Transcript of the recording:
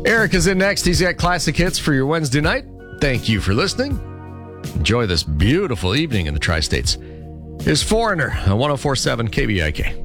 Eric is in next. He's got classic hits for your Wednesday night. Thank you for listening. Enjoy this beautiful evening in the Tri-States. Here's Foreigner on 104.7 KBIK.